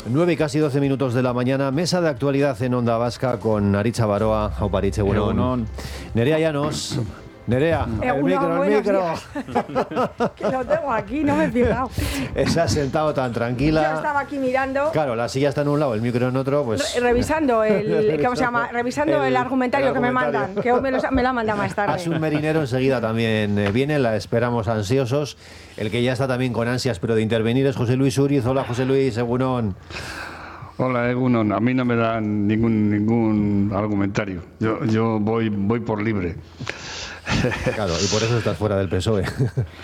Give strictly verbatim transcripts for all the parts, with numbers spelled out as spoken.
nueve y casi doce minutos de la mañana, mesa de actualidad en Onda Vasca con Aritza Baroa, Auparitze, bueno, Nerea Llanos. Nerea, Eh, el no, micro, el micro. Que lo tengo aquí, no me he fijado. Se ha sentado tan tranquila. Yo estaba aquí mirando. Claro, la silla está en un lado, el micro en otro, pues... Re revisando el, ¿cómo se llama? Revisando el, el, argumentario, el argumentario que me mandan, que hoy me lo, me lo manda más tarde. Asun Merinero enseguida también viene, la esperamos ansiosos. El que ya está también con ansias, pero de intervenir, es José Luis Uriz. Hola, José Luis, Egunon. Hola, Egunon. A mí no me dan ningún ningún argumentario. Yo, yo voy, voy por libre. Claro, y por eso estás fuera del P S O E.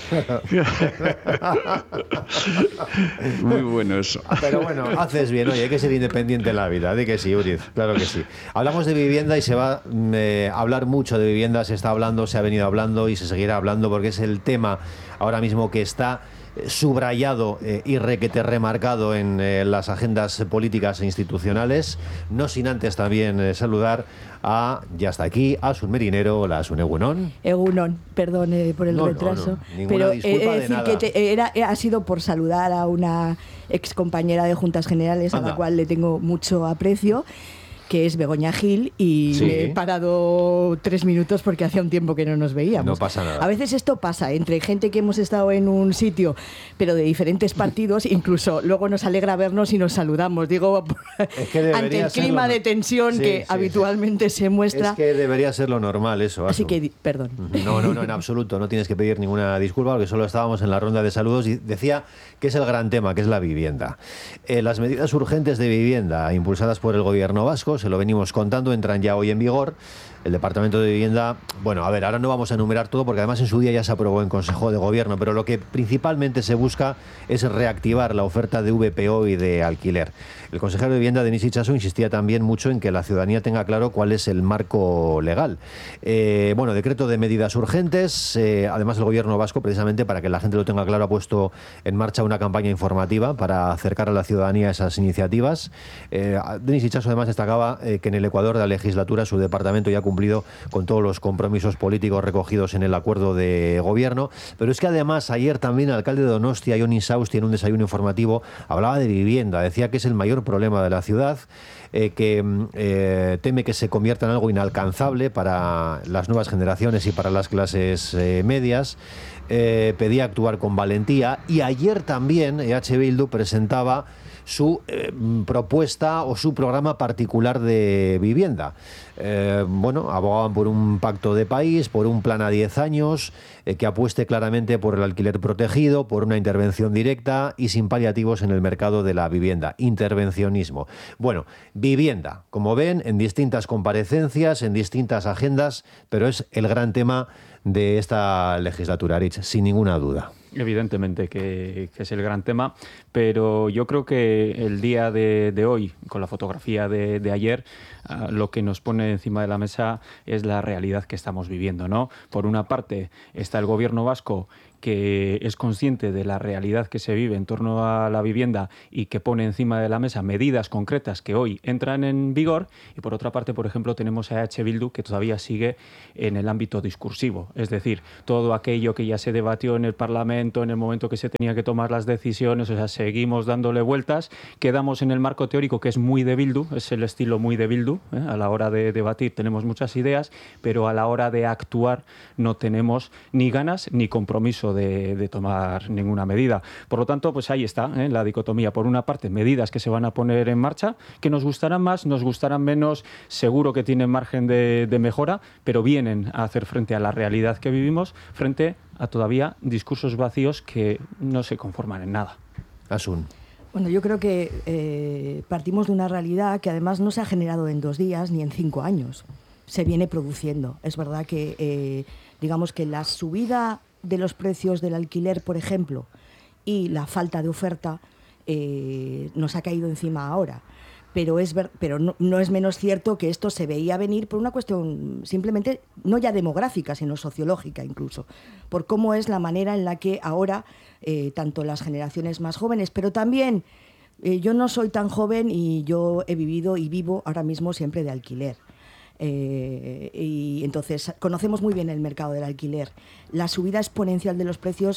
Muy bueno eso. Pero bueno, haces bien, oye, hay que ser independiente en la vida. Di que sí, Uriz, claro que sí. Hablamos de vivienda y se va eh, a hablar mucho de vivienda, se está hablando, se ha venido hablando y se seguirá hablando porque es el tema ahora mismo que está subrayado eh, y requete remarcado en eh, las agendas políticas e institucionales, no sin antes también eh, saludar a, ya está aquí, Asun Merinero. Hola, Asun, Egunon. Egunon, perdón eh, por el no, retraso, no, no, pero disculpa eh, de decir nada. que te, era, ha sido por saludar a una ex compañera de Juntas Generales, Anda. a la cual le tengo mucho aprecio, que es Begoña Gil, y sí. me he parado tres minutos porque hacía un tiempo que no nos veíamos. No pasa nada. A veces esto pasa entre gente que hemos estado en un sitio, pero de diferentes partidos, incluso luego nos alegra vernos y nos saludamos. Digo, es que ante el clima lo... de tensión sí, que sí, habitualmente sí. se muestra. Es que debería ser lo normal eso. Así que, perdón. No, no, no, en absoluto. No tienes que pedir ninguna disculpa porque solo estábamos en la ronda de saludos y decía que es el gran tema, que es la vivienda. Eh, las medidas urgentes de vivienda impulsadas por el gobierno vasco, se lo venimos contando, entran ya hoy en vigor. El Departamento de Vivienda, bueno, a ver, ahora no vamos a enumerar todo porque además en su día ya se aprobó en Consejo de Gobierno, pero lo que principalmente se busca es reactivar la oferta de V P O y de alquiler. El consejero de Vivienda, Denis Itxaso, insistía también mucho en que la ciudadanía tenga claro cuál es el marco legal. Eh, bueno, decreto de medidas urgentes, eh, además el Gobierno vasco, precisamente para que la gente lo tenga claro, ha puesto en marcha una campaña informativa para acercar a la ciudadanía esas iniciativas. Eh, Denis Itxaso además destacaba eh, que en el Ecuador de la legislatura su departamento ya cumplido con todos los compromisos políticos recogidos en el acuerdo de gobierno, pero es que además ayer también el alcalde de Donostia, Jon Insausti, en un desayuno informativo hablaba de vivienda, decía que es el mayor problema de la ciudad, eh, que eh, teme que se convierta en algo inalcanzable para las nuevas generaciones y para las clases eh, medias. Eh, pedía actuar con valentía y ayer también E H Bildu presentaba su eh, propuesta o su programa particular de vivienda. Eh, bueno, abogaban por un pacto de país, por un plan a diez años, eh, que apueste claramente por el alquiler protegido, por una intervención directa y sin paliativos en el mercado de la vivienda. Intervencionismo. Bueno, vivienda, como ven, en distintas comparecencias, en distintas agendas, pero es el gran tema de esta legislatura, Aritz, sin ninguna duda. Evidentemente que, que es el gran tema, pero yo creo que el día de, de hoy, con la fotografía de, de ayer, uh, lo que nos pone encima de la mesa es la realidad que estamos viviendo, ¿no? Por una parte está el gobierno vasco, que es consciente de la realidad que se vive en torno a la vivienda y que pone encima de la mesa medidas concretas que hoy entran en vigor, y por otra parte, por ejemplo, tenemos a E H Bildu, que todavía sigue en el ámbito discursivo, es decir, todo aquello que ya se debatió en el Parlamento en el momento que se tenía que tomar las decisiones, o sea, seguimos dándole vueltas, quedamos en el marco teórico que es muy de Bildu, es el estilo muy de Bildu, ¿eh? A la hora de debatir tenemos muchas ideas, pero a la hora de actuar no tenemos ni ganas ni compromiso De, de tomar ninguna medida. Por lo tanto, pues ahí está, ¿eh? La dicotomía. Por una parte, medidas que se van a poner en marcha, que nos gustarán más, nos gustarán menos, seguro que tienen margen de, de mejora, pero vienen a hacer frente a la realidad que vivimos, frente a todavía discursos vacíos que no se conforman en nada. Asun. Bueno, yo creo que eh, partimos de una realidad que además no se ha generado en dos días ni en cinco años. Se viene produciendo. Es verdad que, eh, digamos que la subida de los precios del alquiler, por ejemplo, y la falta de oferta eh, nos ha caído encima ahora. Pero, es ver, pero no, no es menos cierto que esto se veía venir por una cuestión simplemente, no ya demográfica, sino sociológica incluso, por cómo es la manera en la que ahora, eh, tanto las generaciones más jóvenes, pero también, eh, yo no soy tan joven y yo he vivido y vivo ahora mismo siempre de alquiler. Eh, y entonces conocemos muy bien el mercado del alquiler. La subida exponencial de los precios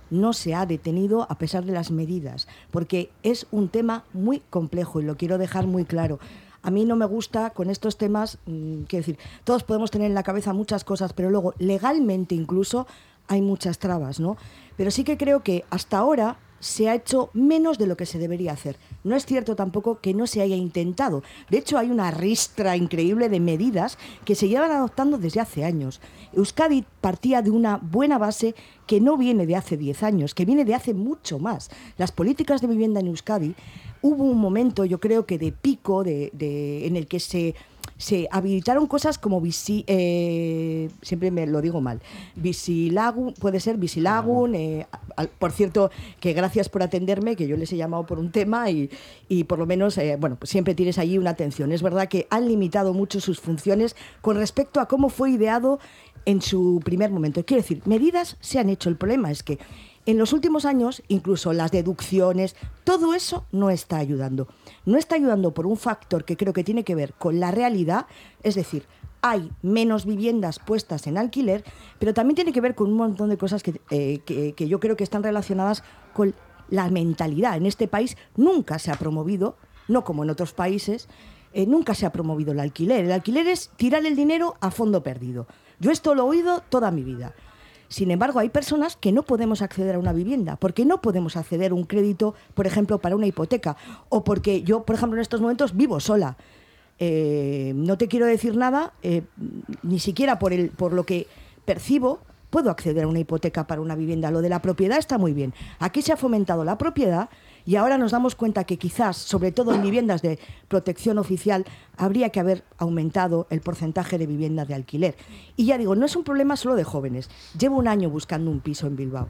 no se ha detenido a pesar de las medidas, porque es un tema muy complejo y lo quiero dejar muy claro. A mí no me gusta con estos temas, mmm, quiero decir, todos podemos tener en la cabeza muchas cosas, pero luego legalmente incluso hay muchas trabas, ¿no? Pero sí que creo que hasta ahora se ha hecho menos de lo que se debería hacer. No es cierto tampoco que no se haya intentado. De hecho, hay una ristra increíble de medidas que se llevan adoptando desde hace años. Euskadi partía de una buena base que no viene de hace diez años, que viene de hace mucho más. Las políticas de vivienda en Euskadi, hubo un momento, yo creo que de pico, de, de, en el que se... se habilitaron cosas como visi, eh, siempre me lo digo mal, Visilagun, puede ser Visilagun, eh, al, por cierto, que gracias por atenderme, que yo les he llamado por un tema y, y por lo menos, eh, bueno, pues siempre tienes allí una atención. Es verdad que han limitado mucho sus funciones con respecto a cómo fue ideado en su primer momento. Quiero decir, medidas se han hecho, el problema es que en los últimos años, incluso las deducciones, todo eso no está ayudando. No está ayudando por un factor que creo que tiene que ver con la realidad, es decir, hay menos viviendas puestas en alquiler, pero también tiene que ver con un montón de cosas que, eh, que, que yo creo que están relacionadas con la mentalidad. En este país nunca se ha promovido, no como en otros países, eh, nunca se ha promovido el alquiler. El alquiler es tirar el dinero a fondo perdido. Yo esto lo he oído toda mi vida. Sin embargo, hay personas que no podemos acceder a una vivienda, porque no podemos acceder a un crédito, por ejemplo, para una hipoteca, o porque yo, por ejemplo, en estos momentos vivo sola. Eh, no te quiero decir nada, eh, ni siquiera por, el, por lo que percibo, puedo acceder a una hipoteca para una vivienda. Lo de la propiedad está muy bien. Aquí se ha fomentado la propiedad y ahora nos damos cuenta que quizás, sobre todo en viviendas de protección oficial, habría que haber aumentado el porcentaje de viviendas de alquiler. Y ya digo, no es un problema solo de jóvenes. Llevo un año buscando un piso en Bilbao.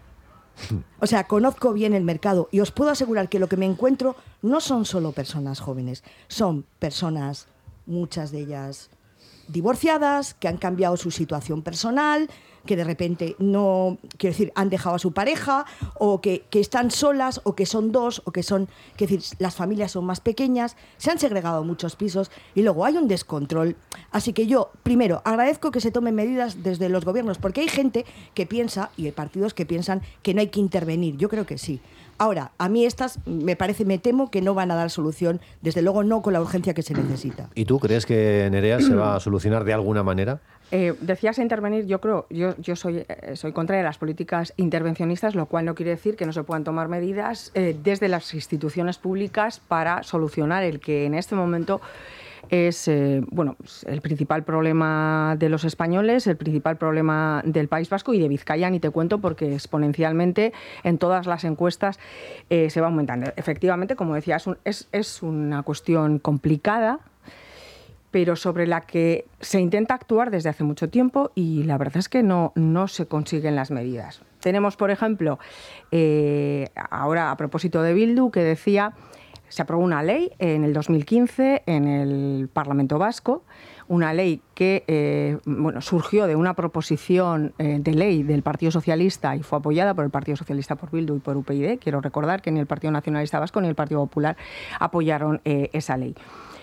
O sea, conozco bien el mercado y os puedo asegurar que lo que me encuentro no son solo personas jóvenes, son personas, muchas de ellas divorciadas, que han cambiado su situación personal, que de repente no, quiero decir, han dejado a su pareja, o que, que están solas, o que son dos, o que son, quiero decir, las familias son más pequeñas, se han segregado muchos pisos y luego hay un descontrol. Así que yo, primero, agradezco que se tomen medidas desde los gobiernos, porque hay gente que piensa, y hay partidos que piensan que no hay que intervenir. Yo creo que sí. Ahora, a mí estas, me parece, me temo que no van a dar solución, desde luego no con la urgencia que se necesita. ¿Y tú crees que Nerea se va a solucionar de alguna manera? Eh, decías intervenir, yo creo, yo, yo soy, eh, soy contra de las políticas intervencionistas, lo cual no quiere decir que no se puedan tomar medidas eh, desde las instituciones públicas para solucionar el que en este momento es eh, bueno, el principal problema de los españoles, el principal problema del País Vasco y de Vizcaya, ni te cuento, porque exponencialmente en todas las encuestas eh, se va aumentando. Efectivamente, como decía, es, un, es, es una cuestión complicada, pero sobre la que se intenta actuar desde hace mucho tiempo y la verdad es que no, no se consiguen las medidas. Tenemos, por ejemplo, eh, ahora a propósito de Bildu, que decía... Se aprobó una ley en el dos mil quince en el Parlamento Vasco, una ley que eh, bueno, surgió de una proposición eh, de ley del Partido Socialista y fue apoyada por el Partido Socialista, por Bildu y por U P y D. Quiero recordar que ni el Partido Nacionalista Vasco ni el Partido Popular apoyaron eh, esa ley.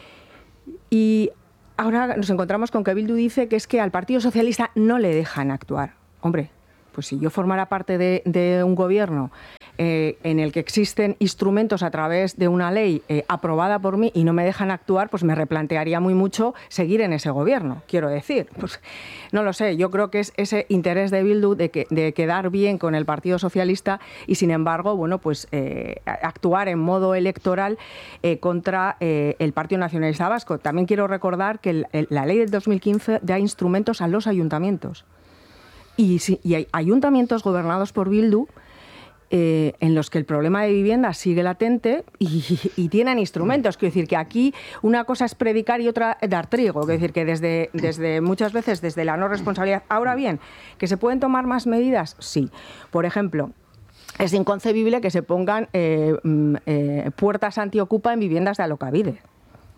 Y ahora nos encontramos con que Bildu dice que es que al Partido Socialista no le dejan actuar. Hombre, pues si yo formara parte de, de un gobierno eh, en el que existen instrumentos a través de una ley eh, aprobada por mí y no me dejan actuar, pues me replantearía muy mucho seguir en ese gobierno, quiero decir. Pues no lo sé, yo creo que es ese interés de Bildu de, que, de quedar bien con el Partido Socialista y, sin embargo, bueno, pues eh, actuar en modo electoral eh, contra eh, el Partido Nacionalista Vasco. También quiero recordar que el, el, la ley del dos mil quince da instrumentos a los ayuntamientos. Y, si, y hay ayuntamientos gobernados por Bildu eh, en los que el problema de vivienda sigue latente y, y tienen instrumentos. Quiero decir que aquí una cosa es predicar y otra dar trigo. Quiero decir que desde, desde muchas veces desde la no responsabilidad. Ahora bien, ¿que se pueden tomar más medidas? Sí. Por ejemplo, es inconcebible que se pongan eh, eh, puertas antiocupa en viviendas de alokabide.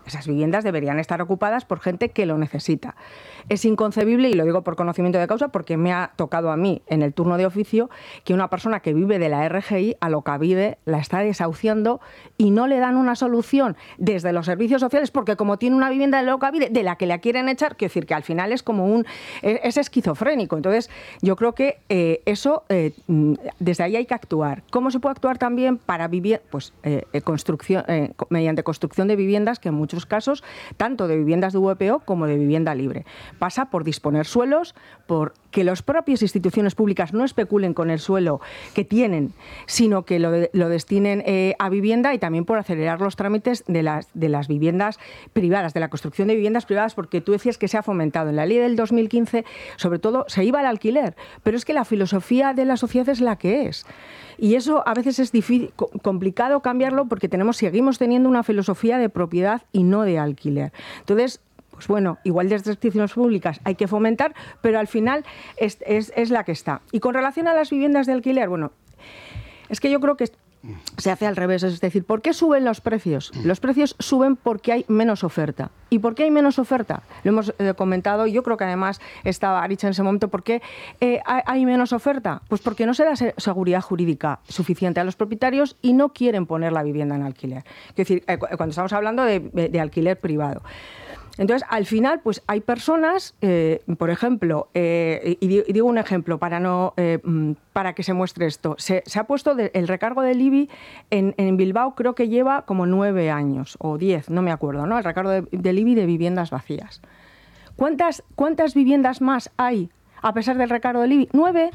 esas viviendas deberían estar ocupadas por gente que lo necesita. Es inconcebible, y lo digo por conocimiento de causa, porque me ha tocado a mí en el turno de oficio, que una persona que vive de la R G I, Alokabide, la está desahuciando y no le dan una solución desde los servicios sociales, porque como tiene una vivienda de Alokabide de la que la quieren echar, quiero decir que al final es como un... es esquizofrénico. Entonces, yo creo que eh, eso, eh, desde ahí hay que actuar. ¿Cómo se puede actuar también para vivir? Pues eh, construcción, eh, mediante construcción de viviendas, que en muchos casos, tanto de viviendas de V P O como de vivienda libre. Pasa por disponer suelos, por que las propias instituciones públicas no especulen con el suelo que tienen, sino que lo, de, lo destinen eh, a vivienda, y también por acelerar los trámites de las, de las viviendas privadas, de la construcción de viviendas privadas, porque tú decías que se ha fomentado. En la ley del dos mil quince, sobre todo, se iba al alquiler, pero es que la filosofía de la sociedad es la que es. Y eso a veces es difícil, complicado cambiarlo, porque tenemos, seguimos teniendo una filosofía de propiedad y no de alquiler. Entonces, pues bueno, igual desde instituciones públicas hay que fomentar, pero al final es, es, es la que está. Y con relación a las viviendas de alquiler, bueno, es que yo creo que se hace al revés. Es decir, ¿por qué suben los precios? Los precios suben porque hay menos oferta. ¿Y por qué hay menos oferta? Lo hemos eh, comentado, y yo creo que además estaba dicho en ese momento. ¿Por qué eh, hay menos oferta? Pues porque no se da seguridad jurídica suficiente a los propietarios y no quieren poner la vivienda en alquiler. Es decir, eh, cuando estamos hablando de, de alquiler privado. Entonces, al final, pues hay personas, eh, por ejemplo, eh, y digo un ejemplo para no eh, para que se muestre esto. Se, se ha puesto de, el recargo del I B I en, en Bilbao, creo que lleva como nueve años o diez, no me acuerdo, ¿no? El recargo de, del I B I de viviendas vacías. ¿Cuántas, cuántas viviendas más hay a pesar del recargo del I B I? Nueve.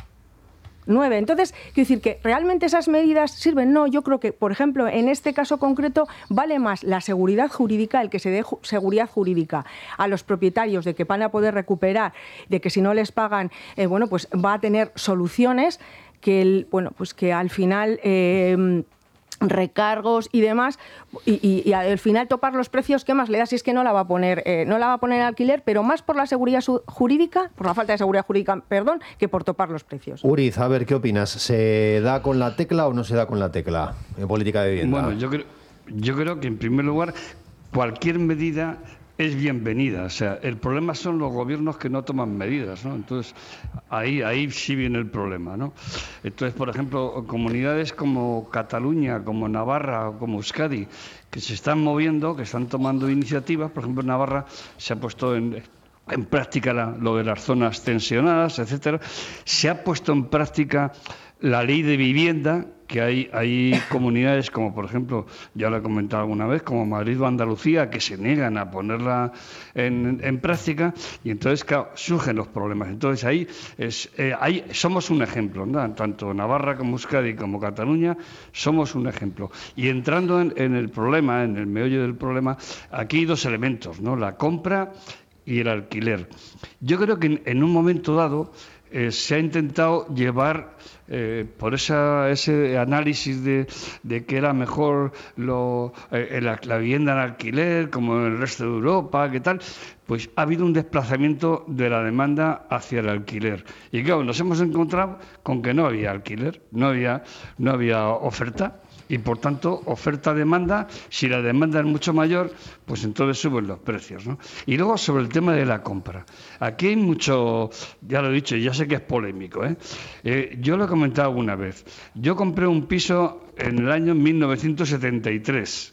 Nueve. Entonces, quiero decir que realmente esas medidas sirven. No, yo creo que, por ejemplo, en este caso concreto, vale más la seguridad jurídica, el que se dé ju- seguridad jurídica a los propietarios de que van a poder recuperar, de que si no les pagan, eh, bueno, pues va a tener soluciones, que el, bueno, pues que al final eh, recargos y demás, y, y, y al final topar los precios, ¿qué más le da? Si es que no la va a poner, eh, no la va a poner en alquiler, pero más por la seguridad jurídica, por la falta de seguridad jurídica, perdón, que por topar los precios. Uriz, a ver, ¿qué opinas? ¿Se da con la tecla o no se da con la tecla en política de vivienda? Bueno, yo creo, yo creo que en primer lugar cualquier medida es bienvenida. O sea, el problema son los gobiernos que no toman medidas, ¿no? Entonces, ahí, ahí sí viene el problema, ¿no? Entonces, por ejemplo, comunidades como Cataluña, como Navarra o como Euskadi, que se están moviendo, que están tomando iniciativas. Por ejemplo, en Navarra se ha puesto en... en práctica la, lo de las zonas tensionadas, etcétera. Se ha puesto en práctica la ley de vivienda, que hay, hay comunidades como, por ejemplo, ya lo he comentado alguna vez, como Madrid o Andalucía, que se niegan a ponerla en, en práctica, y entonces, claro, surgen los problemas. Entonces, ahí, es, eh, ahí somos un ejemplo, ¿no? Tanto Navarra como Euskadi como Cataluña somos un ejemplo. Y entrando en, en el problema, en el meollo del problema, aquí hay dos elementos, ¿no? La compra y el alquiler. Yo creo que en, en un momento dado eh, se ha intentado llevar eh, por esa, ese análisis de, de que era mejor lo, eh, la, la vivienda en alquiler, como en el resto de Europa, ¿qué tal? Pues ha habido un desplazamiento de la demanda hacia el alquiler. Y claro, nos hemos encontrado con que no había alquiler, no había, no había oferta. Y, por tanto, oferta-demanda, si la demanda es mucho mayor, pues entonces suben los precios, ¿no? Y luego, sobre el tema de la compra. Aquí hay mucho, ya lo he dicho, ya sé que es polémico, ¿eh? Eh, yo lo he comentado alguna vez. Yo compré un piso en el año mil novecientos setenta y tres.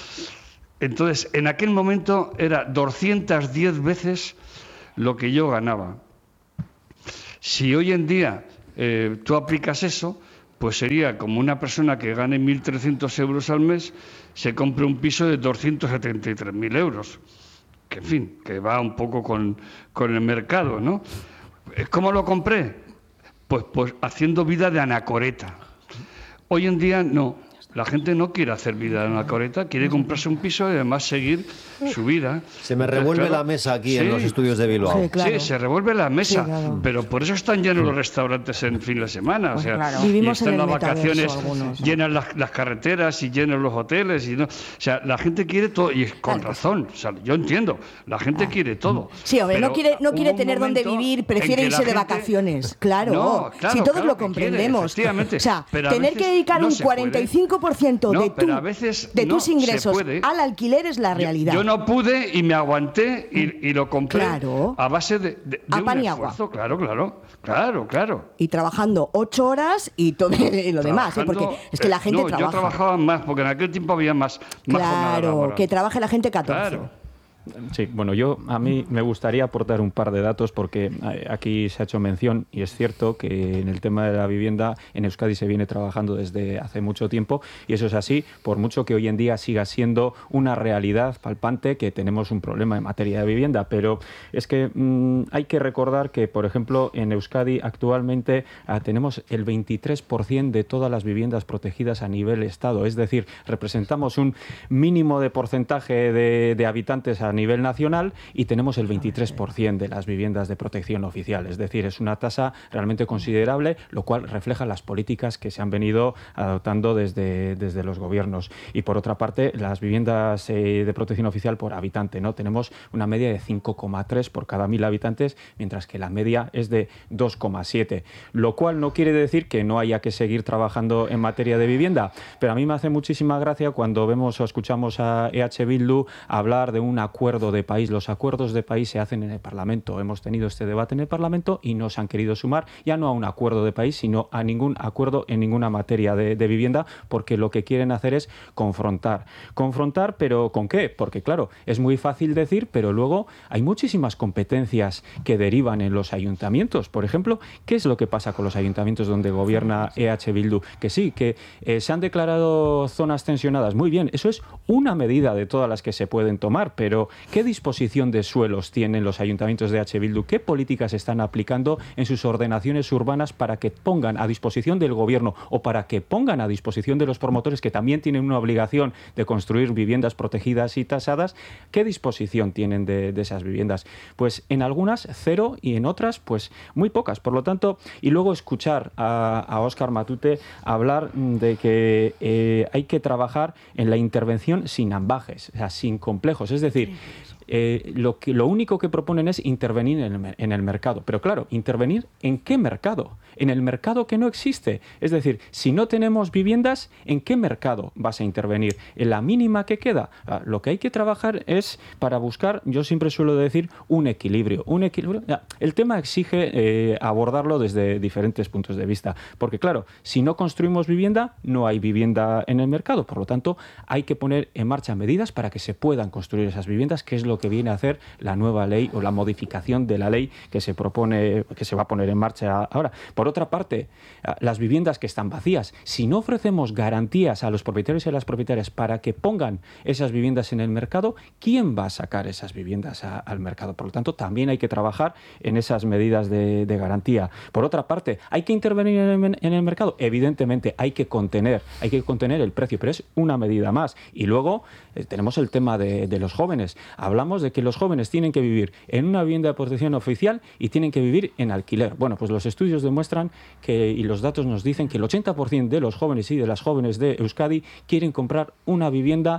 Entonces, en aquel momento era doscientas diez veces lo que yo ganaba. Si hoy en día eh, tú aplicas eso, pues sería como una persona que gane mil trescientos euros al mes, se compre un piso de doscientos setenta y tres mil euros. Que, en fin, que va un poco con, con el mercado, ¿no? ¿Cómo lo compré? Pues, pues haciendo vida de anacoreta. Hoy en día no. La gente no quiere hacer vida de anacoreta, quiere comprarse un piso y además seguir su vida. Se me revuelve Entonces, claro, la mesa aquí sí, en los estudios de Bilbao. Sí, claro. Sí, se revuelve la mesa, sí, claro. Pero por eso están llenos los restaurantes en fin de semana. Pues o sea, claro. y Vivimos están en las vacaciones, algunos, ¿no? llenan las, las carreteras y llenan los hoteles. Y no, o sea, la gente quiere todo, y con claro. razón. O sea, yo entiendo, la gente ah. quiere todo. Sí, hombre, no quiere, no quiere tener dónde vivir, prefiere irse de gente... vacaciones. Claro, no, claro, si todos claro lo comprendemos. Quiere, o sea, pero tener que dedicar no un cuarenta y cinco por ciento no, de, tu, pero a veces de no tus ingresos al alquiler es la realidad. Yo, yo no pude y me aguanté y, y lo compré claro. a base de, de, de a un pan y esfuerzo. agua. Claro, claro, claro, claro. Y trabajando ocho horas y todo y lo demás, ¿eh? Porque es que la gente eh, no, trabaja. Yo trabajaba más, porque en aquel tiempo había más, más jornada Claro, laboral. que trabaje la gente catorce. Claro. Sí, bueno, yo a mí me gustaría aportar un par de datos porque aquí se ha hecho mención y es cierto que en el tema de la vivienda en Euskadi se viene trabajando desde hace mucho tiempo y eso es así, por mucho que hoy en día siga siendo una realidad palpante que tenemos un problema en materia de vivienda, pero es que mmm, hay que recordar que, por ejemplo, en Euskadi actualmente ah, tenemos el veintitrés por ciento de todas las viviendas protegidas a nivel Estado, es decir, representamos un mínimo de porcentaje de, de habitantes a nivel nacional y tenemos el veintitrés por ciento de las viviendas de protección oficial. Es decir, es una tasa realmente considerable, lo cual refleja las políticas que se han venido adoptando desde, desde los gobiernos. Y por otra parte, las viviendas eh, de protección oficial por habitante, ¿no? Tenemos una media de cinco coma tres por cada mil habitantes, mientras que la media es de dos coma siete, lo cual no quiere decir que no haya que seguir trabajando en materia de vivienda, pero a mí me hace muchísima gracia cuando vemos o escuchamos a E H Bildu hablar de un acuerdo de país. Los acuerdos de país se hacen en el Parlamento. Hemos tenido este debate en el Parlamento y no se han querido sumar ya no a un acuerdo de país, sino a ningún acuerdo en ninguna materia de, de vivienda, porque lo que quieren hacer es confrontar. Confrontar, pero ¿con qué? Porque claro, es muy fácil decir, pero luego hay muchísimas competencias que derivan en los ayuntamientos. Por ejemplo, ¿qué es lo que pasa con los ayuntamientos donde gobierna E H Bildu? Que sí, que eh, se han declarado zonas tensionadas. Muy bien, eso es una medida de todas las que se pueden tomar, pero ¿qué disposición de suelos tienen los ayuntamientos de E H Bildu? ¿Qué políticas están aplicando en sus ordenaciones urbanas para que pongan a disposición del gobierno o para que pongan a disposición de los promotores, que también tienen una obligación de construir viviendas protegidas y tasadas? ¿Qué disposición tienen de, de esas viviendas? Pues en algunas cero y en otras pues muy pocas. Por lo tanto, y luego escuchar a, a Óscar Matute hablar de que eh, hay que trabajar en la intervención sin ambajes, o sea, sin complejos. Es decir, Eh, lo, que, lo único que proponen es intervenir en el, en el mercado. Pero claro, ¿intervenir en qué mercado? En el mercado que no existe. Es decir, si no tenemos viviendas, ¿en qué mercado vas a intervenir? ¿En la mínima que queda? Ah, lo que hay que trabajar es para buscar, yo siempre suelo decir, un equilibrio. Un equilibrio. Ah, el tema exige eh, abordarlo desde diferentes puntos de vista. Porque claro, si no construimos vivienda, no hay vivienda en el mercado. Por lo tanto, hay que poner en marcha medidas para que se puedan construir esas viviendas, que es lo que viene a hacer la nueva ley o la modificación de la ley que se propone, que se va a poner en marcha ahora. Por otra parte, las viviendas que están vacías, si no ofrecemos garantías a los propietarios y a las propietarias para que pongan esas viviendas en el mercado, ¿quién va a sacar esas viviendas a, al mercado? Por lo tanto, también hay que trabajar en esas medidas de, de garantía. Por otra parte, ¿hay que intervenir en el, en el mercado? Evidentemente, hay que contener, hay que contener el precio, pero es una medida más. Y luego eh, tenemos el tema de, de los jóvenes. Hablamos de que los jóvenes tienen que vivir en una vivienda de protección oficial y tienen que vivir en alquiler. Bueno, pues los estudios demuestran que, y los datos nos dicen que el ochenta por ciento de los jóvenes y de las jóvenes de Euskadi quieren comprar una vivienda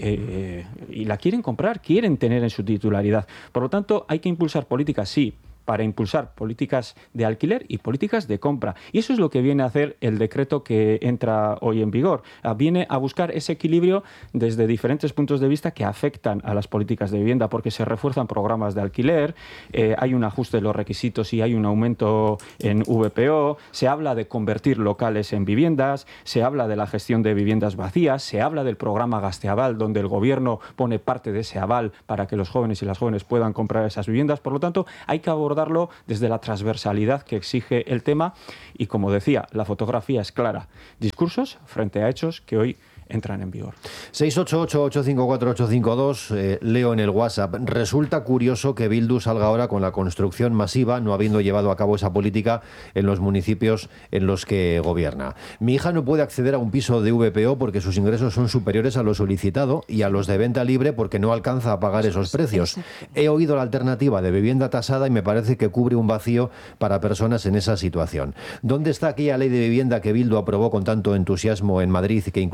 eh, y la quieren comprar, quieren tener en su titularidad. Por lo tanto, hay que impulsar políticas, sí, para impulsar políticas de alquiler y políticas de compra. Y eso es lo que viene a hacer el decreto que entra hoy en vigor. Viene a buscar ese equilibrio desde diferentes puntos de vista que afectan a las políticas de vivienda, porque se refuerzan programas de alquiler, eh, hay un ajuste de los requisitos y hay un aumento en V P O, se habla de convertir locales en viviendas, se habla de la gestión de viviendas vacías, se habla del programa Gasteaval, donde el gobierno pone parte de ese aval para que los jóvenes y las jóvenes puedan comprar esas viviendas. Por lo tanto, hay que abordar desde la transversalidad que exige el tema y, como decía, la fotografía es clara. Discursos frente a hechos que hoy entran en vigor. seis ocho ocho, ocho cinco cuatro, ocho cinco dos, eh, leo en el WhatsApp. Resulta curioso que Bildu salga ahora con la construcción masiva, no habiendo llevado a cabo esa política en los municipios en los que gobierna. Mi hija no puede acceder a un piso de V P O porque sus ingresos son superiores a lo solicitado y a los de venta libre porque no alcanza a pagar esos precios. He oído la alternativa de vivienda tasada y me parece que cubre un vacío para personas en esa situación. ¿Dónde está aquella ley de vivienda que Bildu aprobó con tanto entusiasmo en Madrid y que incluso invadió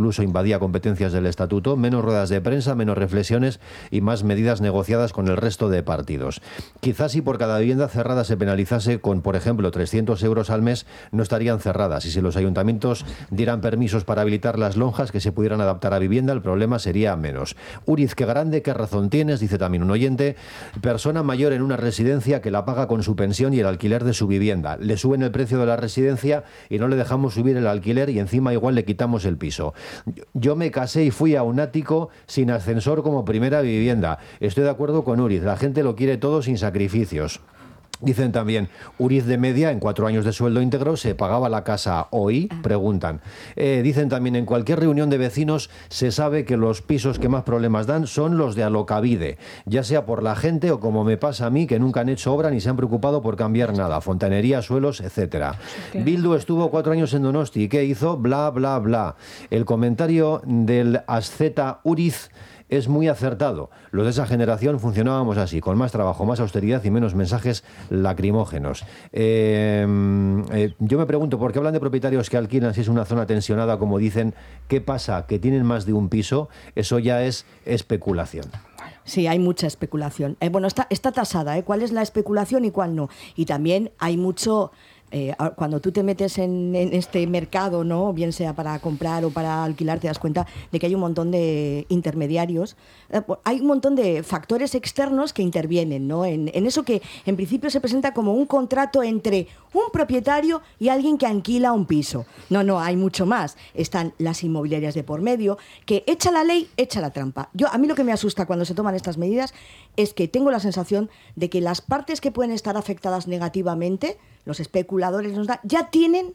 invadía competencias del estatuto, menos ruedas de prensa, menos reflexiones y más medidas negociadas con el resto de partidos. Quizás si por cada vivienda cerrada se penalizase con, por ejemplo, trescientos euros al mes, no estarían cerradas. Y si los ayuntamientos dieran permisos para habilitar las lonjas que se pudieran adaptar a vivienda, el problema sería menos. Uriz, qué grande, qué razón tienes, dice también un oyente. Persona mayor en una residencia que la paga con su pensión y el alquiler de su vivienda. Le suben el precio de la residencia y no le dejamos subir el alquiler y encima igual le quitamos el piso. Yo me casé y fui a un ático sin ascensor como primera vivienda. Estoy de acuerdo con Uriz, la gente lo quiere todo sin sacrificios. Dicen también, Uriz de media, en cuatro años de sueldo íntegro, se pagaba la casa hoy, preguntan. Eh, dicen también, en cualquier reunión de vecinos se sabe que los pisos que más problemas dan son los de Alokabide, ya sea por la gente o como me pasa a mí, que nunca han hecho obra ni se han preocupado por cambiar nada, fontanería, suelos, etcétera. Bildu estuvo cuatro años en Donosti, ¿qué hizo? Bla, bla, bla. El comentario del asceta Uriz es muy acertado. Los de esa generación funcionábamos así, con más trabajo, más austeridad y menos mensajes lacrimógenos. Eh, eh, yo me pregunto, ¿por qué hablan de propietarios que alquilan si es una zona tensionada, como dicen? ¿Qué pasa? ¿Que tienen más de un piso? Eso ya es especulación. Sí, hay mucha especulación. Eh, bueno, está, está tasada, ¿eh? ¿Cuál es la especulación y cuál no? Y también hay mucho... Eh, cuando tú te metes en, en este mercado, ¿no? Bien sea para comprar o para alquilar, te das cuenta de que hay un montón de intermediarios, eh, hay un montón de factores externos que intervienen, ¿no? en, en eso que en principio se presenta como un contrato entre un propietario y alguien que alquila un piso. No, no, hay mucho más. Están las inmobiliarias de por medio, que echa la ley, echa la trampa. Yo, a mí lo que me asusta cuando se toman estas medidas es que tengo la sensación de que las partes que pueden estar afectadas negativamente, los especuladores, ya tienen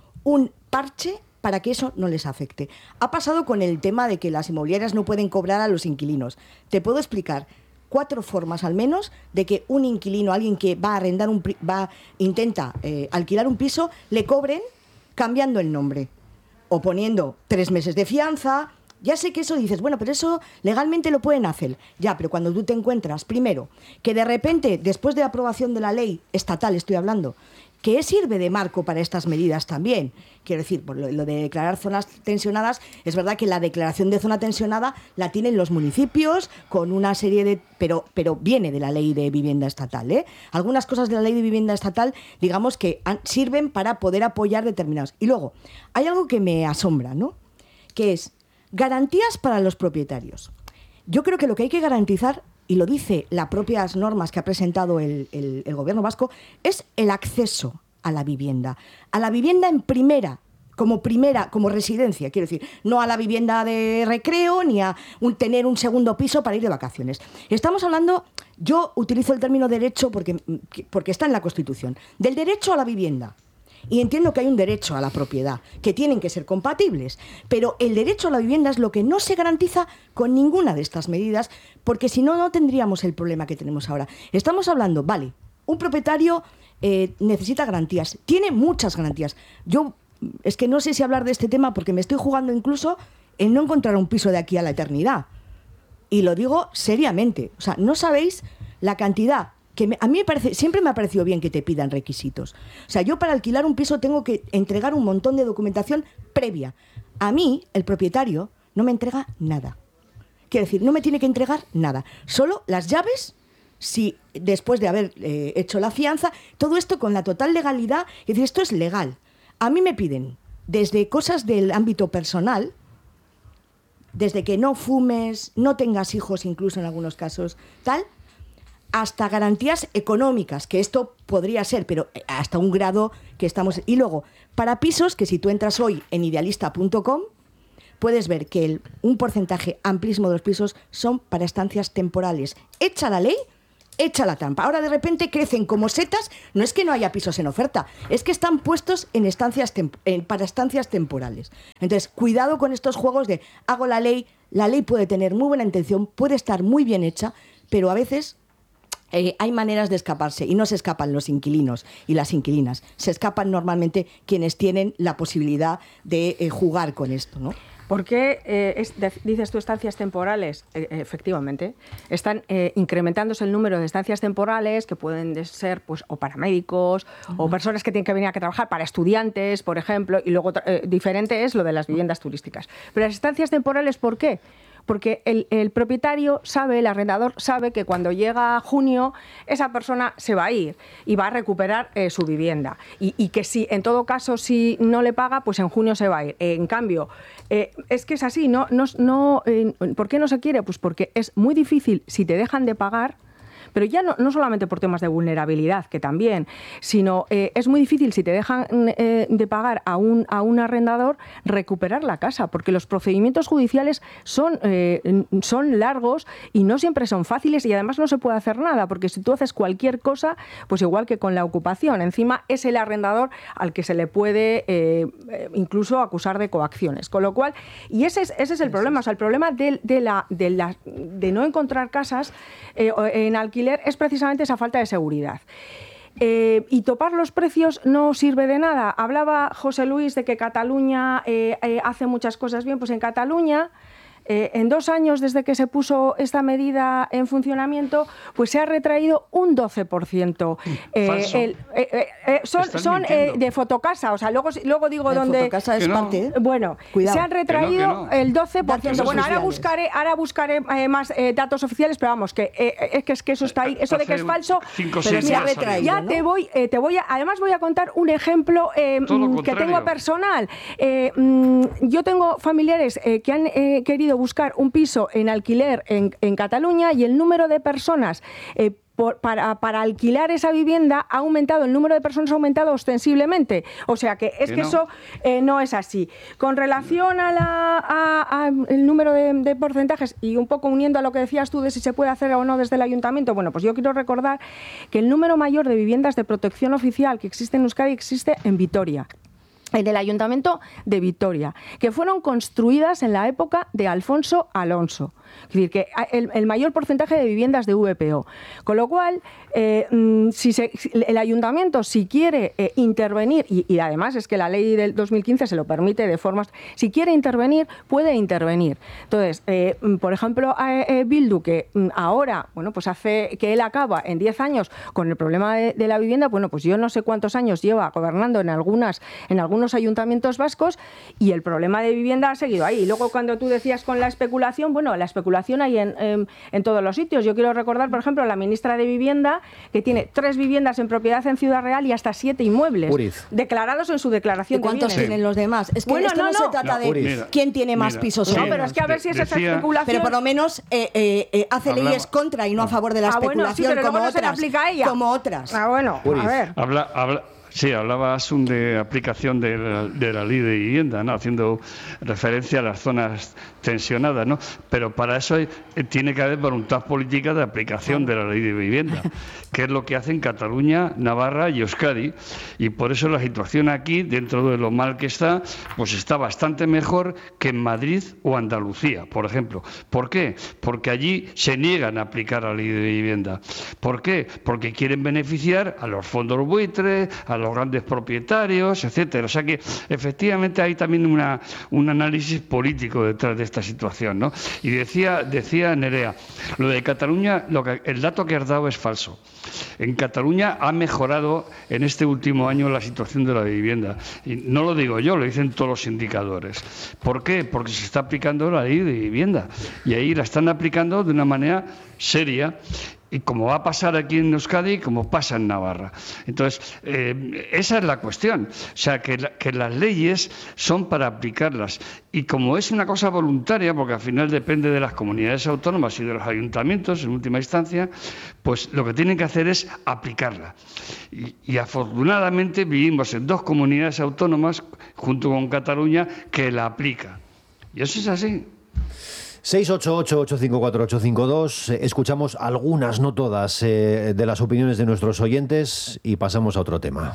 un parche para que eso no les afecte. Ha pasado con el tema de que las inmobiliarias no pueden cobrar a los inquilinos. Te puedo explicar cuatro formas al menos de que un inquilino, alguien que va a arrendar un va intenta eh, alquilar un piso, le cobren cambiando el nombre o poniendo tres meses de fianza. Ya sé que eso dices, bueno, pero eso legalmente lo pueden hacer. Ya, pero cuando tú te encuentras, primero, que de repente, después de la aprobación de la ley estatal, estoy hablando, que sirve de marco para estas medidas también. Quiero decir, por lo, lo de declarar zonas tensionadas, es verdad que la declaración de zona tensionada la tienen los municipios con una serie de... Pero, pero viene de la ley de vivienda estatal, ¿eh? Algunas cosas de la ley de vivienda estatal, digamos que han, sirven para poder apoyar determinados. Y luego, hay algo que me asombra, ¿no? Que es garantías para los propietarios. Yo creo que lo que hay que garantizar, y lo dice las propias normas que ha presentado el, el, el gobierno vasco, es el acceso a la vivienda. A la vivienda en primera, como primera, como residencia, quiero decir, no a la vivienda de recreo ni a un, tener un segundo piso para ir de vacaciones. Estamos hablando, yo utilizo el término derecho porque, porque está en la Constitución, del derecho a la vivienda. Y entiendo que hay un derecho a la propiedad, que tienen que ser compatibles, pero el derecho a la vivienda es lo que no se garantiza con ninguna de estas medidas, porque si no, no tendríamos el problema que tenemos ahora. Estamos hablando, vale, un propietario eh, necesita garantías, tiene muchas garantías. Yo es que no sé si hablar de este tema porque me estoy jugando incluso en no encontrar un piso de aquí a la eternidad. Y lo digo seriamente, o sea, no sabéis la cantidad... que me, a mí me parece, siempre me ha parecido bien que te pidan requisitos. O sea, yo para alquilar un piso tengo que entregar un montón de documentación previa. A mí, el propietario, no me entrega nada. Quiero decir, no me tiene que entregar nada. Solo las llaves, si después de haber eh, hecho la fianza, todo esto con la total legalidad. Es decir, esto es legal. A mí me piden desde cosas del ámbito personal, desde que no fumes, no tengas hijos incluso en algunos casos, tal, hasta garantías económicas, que esto podría ser, pero hasta un grado que estamos... Y luego, para pisos, que si tú entras hoy en idealista punto com, puedes ver que el, un porcentaje amplísimo de los pisos son para estancias temporales. Echa la ley, echa la trampa. Ahora de repente crecen como setas, no es que no haya pisos en oferta, es que están puestos en estancias tem- en, para estancias temporales. Entonces, cuidado con estos juegos de hago la ley, la ley puede tener muy buena intención, puede estar muy bien hecha, pero a veces... Eh, hay maneras de escaparse y no se escapan los inquilinos y las inquilinas, se escapan normalmente quienes tienen la posibilidad de eh, jugar con esto, ¿no? ¿Por qué eh, es, de, dices tú estancias temporales? Eh, efectivamente, están eh, incrementándose el número de estancias temporales que pueden ser pues o para médicos uh-huh. o personas que tienen que venir a trabajar, para estudiantes, por ejemplo, y luego eh, diferente es lo de las viviendas turísticas. Pero las estancias temporales, ¿por qué? Porque el, el propietario sabe, el arrendador sabe que cuando llega junio esa persona se va a ir y va a recuperar eh, su vivienda. Y, y que si, en todo caso, si no le paga, pues en junio se va a ir. Eh, en cambio, eh, es que es así, ¿no? no, no eh, ¿por qué no se quiere? Pues porque es muy difícil, si te dejan de pagar, pero ya no, no solamente por temas de vulnerabilidad, que también, sino eh, es muy difícil, si te dejan eh, de pagar a un, a un arrendador, recuperar la casa, porque los procedimientos judiciales son, eh, son largos y no siempre son fáciles, y además no se puede hacer nada, porque si tú haces cualquier cosa, pues igual que con la ocupación, encima es el arrendador al que se le puede eh, incluso acusar de coacciones. Con lo cual, y ese es, ese es el problema, o sea, el problema de, de, la, de, la, de no encontrar casas eh, en alquiler es precisamente esa falta de seguridad. Eh, y topar los precios no sirve de nada. Hablaba José Luis de que Cataluña eh, eh, hace muchas cosas bien. Pues en Cataluña, eh, en dos años desde que se puso esta medida en funcionamiento, pues se ha retraído un doce por ciento. Eh, el, eh, eh, eh, son son eh, de Fotocasa, o sea, luego, luego digo de dónde... Fotocasa es no. parte. Bueno, Cuidado. se han retraído que no, que no. el doce por ciento. Datos Bueno, ahora oficiales. buscaré, ahora buscaré eh, más eh, datos oficiales, pero vamos, que eh, es que es que eso está ahí, eso de que es falso. Cinco, pero seis se ha días retraído, Ya ¿no? te voy, eh, te voy a, además voy a contar un ejemplo eh, que tengo personal. Eh, mm, yo tengo familiares eh, que han eh, querido buscar un piso en alquiler en, en Cataluña, y el número de personas eh, por, para, para alquilar esa vivienda ha aumentado, el número de personas ha aumentado ostensiblemente. O sea que es que, que no. eso eh, no es así. Con relación a la, a, a el número de, de porcentajes, y un poco uniendo a lo que decías tú de si se puede hacer o no desde el ayuntamiento, bueno, pues yo quiero recordar que el número mayor de viviendas de protección oficial que existe en Euskadi existe en Vitoria, en el Ayuntamiento de Vitoria, que fueron construidas en la época de Alfonso Alonso. Es decir, que el, el mayor porcentaje de viviendas de V P O. Con lo cual, eh, si, se, si el ayuntamiento, si quiere eh, intervenir, y, y además es que la ley del dos mil quince se lo permite de formas, si quiere intervenir, puede intervenir. Entonces, eh, por ejemplo, eh, Bildu, que ahora, bueno, pues hace que él acaba en diez años con el problema de, de la vivienda, bueno, pues yo no sé cuántos años lleva gobernando en algunas, en algunos ayuntamientos vascos, y el problema de vivienda ha seguido ahí. Y luego, cuando tú decías con la especulación, bueno, la especulación hay en, en, en todos los sitios. Yo quiero recordar, por ejemplo, a la ministra de Vivienda, que tiene tres viviendas en propiedad en Ciudad Real y hasta siete inmuebles Uriz. declarados en su declaración ¿Y cuántos de bienes. tienen los demás? Es que Bueno, esto no, no, no se trata no, de mira, quién tiene más mira, pisos. sí, No, pero es que a ver si es esa decía, especulación. Pero por lo menos eh, eh, eh, hace Hablaba, leyes contra y no a favor de la ah, bueno, sí, especulación, pero como, luego no se le otras, aplica a ella. como otras. Ah, bueno, Uriz. a ver. Habla, habla, sí, hablabas un de aplicación de la, de la ley de vivienda, ¿no? Haciendo referencia a las zonas tensionadas, ¿no? Pero para eso hay, tiene que haber voluntad política de aplicación de la ley de vivienda, que es lo que hacen Cataluña, Navarra y Euskadi, y por eso la situación aquí, dentro de lo mal que está, pues está bastante mejor que en Madrid o Andalucía, por ejemplo. ¿Por qué? Porque allí se niegan a aplicar la ley de vivienda. ¿Por qué? Porque quieren beneficiar a los fondos buitres, a los grandes propietarios, etcétera. O sea que efectivamente hay también una, un análisis político detrás de esta situación, ¿no? Y decía, decía Nerea, lo de Cataluña, lo que, el dato que has dado es falso. En Cataluña ha mejorado en este último año la situación de la vivienda. Y no lo digo yo, lo dicen todos los indicadores. ¿Por qué? Porque se está aplicando la ley de vivienda. Y ahí la están aplicando de una manera seria. Y como va a pasar aquí en Euskadi, como pasa en Navarra. Entonces, eh, esa es la cuestión. O sea, que, la, que las leyes son para aplicarlas. Y como es una cosa voluntaria, porque al final depende de las comunidades autónomas y de los ayuntamientos, en última instancia, pues lo que tienen que hacer es aplicarla. Y, y afortunadamente vivimos en dos comunidades autónomas, junto con Cataluña, que la aplica. Y eso es así. seis ocho ocho, ocho cinco cuatro, ocho cinco dos. Escuchamos algunas, no todas, eh, de las opiniones de nuestros oyentes y pasamos a otro tema.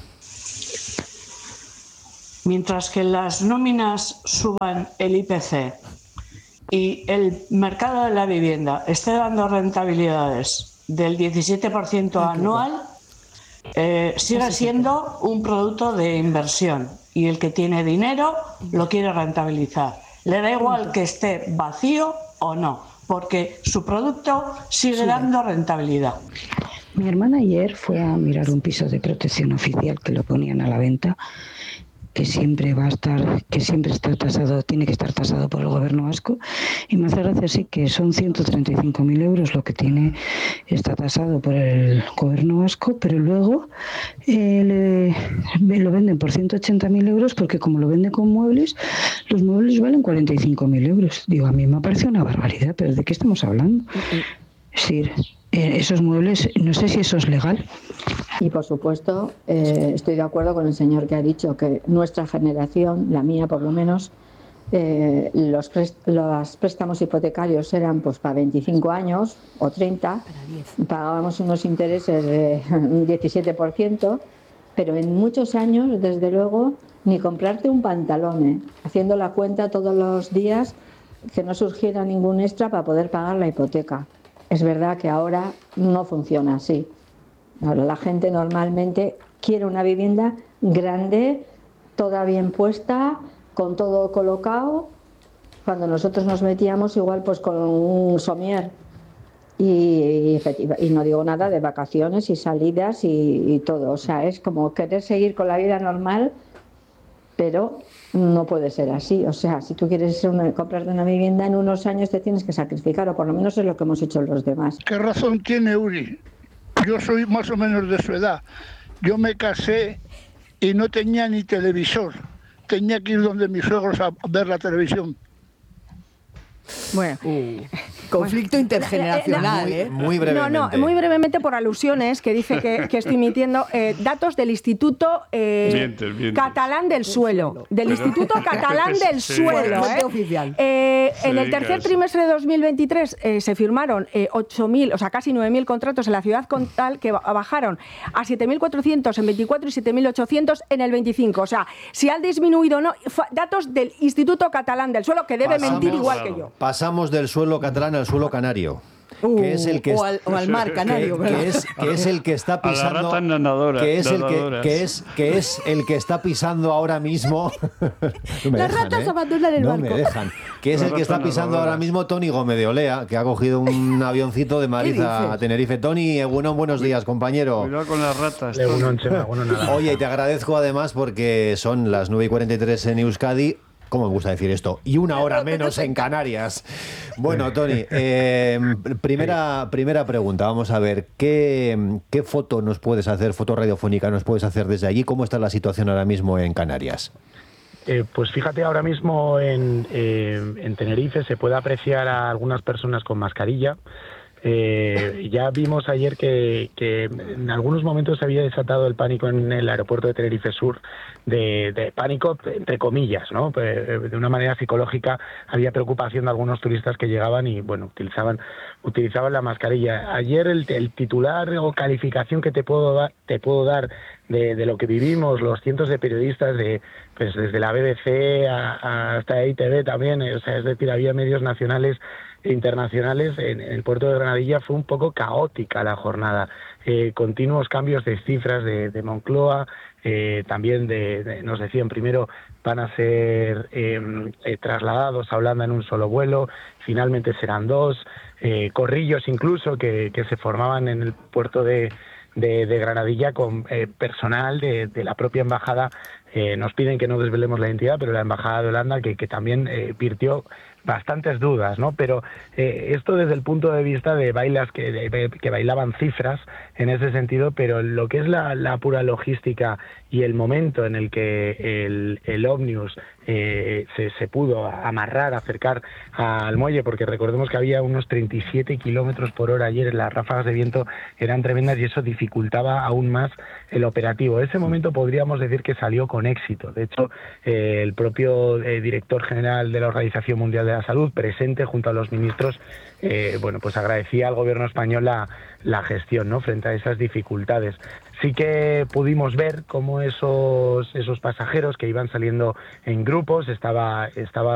Mientras que las nóminas suban el I P C y el mercado de la vivienda esté dando rentabilidades del diecisiete por ciento anual, eh, sigue siendo un producto de inversión y el que tiene dinero lo quiere rentabilizar. Le da igual que esté vacío o no, porque su producto sigue Sí. dando rentabilidad. Mi hermana ayer fue a mirar un piso de protección oficial que lo ponían a la venta, que siempre va a estar, que siempre está tasado, tiene que estar tasado por el gobierno vasco, y me hace gracia sí que son ciento treinta y cinco mil euros lo que tiene, está tasado por el gobierno vasco, pero luego eh, le, lo venden por ciento ochenta mil euros porque como lo venden con muebles, los muebles valen cuarenta y cinco mil euros. Digo, a mí me parece una barbaridad, pero ¿de qué estamos hablando? Es decir, eh, esos muebles, no sé si eso es legal. Y por supuesto, eh, estoy de acuerdo con el señor que ha dicho que nuestra generación, la mía por lo menos, eh, los, prest los préstamos hipotecarios eran pues para veinticinco años o treinta, pagábamos unos intereses de un diecisiete por ciento, pero en muchos años, desde luego, ni comprarte un pantalón, ¿eh? Haciendo la cuenta todos los días que no surgiera ningún extra para poder pagar la hipoteca. Es verdad que ahora no funciona así. Ahora la gente normalmente quiere una vivienda grande, toda bien puesta, con todo colocado. Cuando nosotros nos metíamos igual pues con un somier y, y, y no digo nada de vacaciones y salidas y, y todo. O sea, es como querer seguir con la vida normal, pero no puede ser así. O sea, si tú quieres una, comprarte una vivienda en unos años te tienes que sacrificar, o por lo menos es lo que hemos hecho los demás. ¿Qué razón tiene Uri? Yo soy más o menos de su edad. Yo me casé y no tenía ni televisor. Tenía que ir donde mis suegros a ver la televisión. Bueno, uh, conflicto intergeneracional, ¿eh? Muy brevemente. No, no, muy brevemente por alusiones que dice que, que estoy emitiendo eh, datos del Instituto eh, mientes, mientes. Catalán del Suelo, del Pero, Instituto Catalán del sí. Suelo. Fuente ¿eh? oficial. Eh, en el Sí, tercer casi. trimestre de dos mil veintitrés eh, se firmaron eh, ocho mil, o sea, casi nueve mil contratos en la ciudad condal que bajaron a siete mil cuatrocientos en veinticuatro y siete mil ochocientos en el veinticinco. O sea, si han disminuido o no, datos del Instituto Catalán del Suelo, que debe Pasamos, mentir igual claro. que yo. Pasamos del suelo catalán al suelo canario. Uh, que es el que o, al, o al mar Canario, que, ¿verdad? que es, que es el que está A las pisando ratas nadadoras, que es el que, nadadoras. que es que es el que está pisando ahora mismo no me Las dejan, ratas ¿eh? abandonan el no barco. me dejan que es Las el que está ratas pisando ahora nadadoras. mismo Toni Gómez de Olea, que ha cogido un avioncito de Madrid a, dices? a Tenerife. Toni, Egunon, buenos días, compañero. Cuidado con las ratas. Egunon, Chema, bueno, nada. Oye, y te agradezco además porque son las nueve y cuarenta y tres en Euskadi. ¿Cómo me gusta decir esto? Y una hora menos en Canarias. Bueno, Toni, eh, primera, primera pregunta. Vamos a ver, ¿qué, ¿qué foto nos puedes hacer, foto radiofónica nos puedes hacer desde allí? ¿Cómo está la situación ahora mismo en Canarias? Eh, pues fíjate, ahora mismo en, eh, en Tenerife se puede apreciar a algunas personas con mascarilla. Eh, ya vimos ayer que, que en algunos momentos se había desatado el pánico en el aeropuerto de Tenerife Sur, de, de pánico entre comillas, ¿no? De una manera psicológica había preocupación de algunos turistas que llegaban y bueno, utilizaban utilizaban la mascarilla. Ayer el, el titular o calificación que te puedo dar, te puedo dar de, de lo que vivimos los cientos de periodistas de pues desde la B B C a, a hasta I T V también, o sea, es decir, había medios nacionales internacionales. En el puerto de Granadilla fue un poco caótica la jornada, eh, continuos cambios de cifras de, de Moncloa, eh, también de, de, nos decían primero van a ser eh, eh, trasladados a Holanda en un solo vuelo, finalmente serán dos, eh, corrillos incluso que, que se formaban en el puerto de, de, de Granadilla con eh, personal de, de la propia embajada. Eh, nos piden que no desvelemos la identidad, pero la embajada de Holanda que, que también eh, virtió bastantes dudas, ¿no? Pero eh, esto desde el punto de vista de bailas que, de, que bailaban cifras en ese sentido, pero lo que es la, la pura logística y el momento en el que el, el Omnius eh, se, se pudo amarrar, acercar al muelle, porque recordemos que había unos treinta y siete kilómetros por hora ayer, las ráfagas de viento eran tremendas y eso dificultaba aún más el operativo. Ese momento podríamos decir que salió con éxito. De hecho, eh, el propio eh, director general de la Organización Mundial de la Salud, presente junto a los ministros, eh, bueno, pues agradecía al gobierno español la, la gestión, ¿no?, frente a esas dificultades. Sí que pudimos ver cómo esos, esos pasajeros que iban saliendo en grupos, estaba, estaba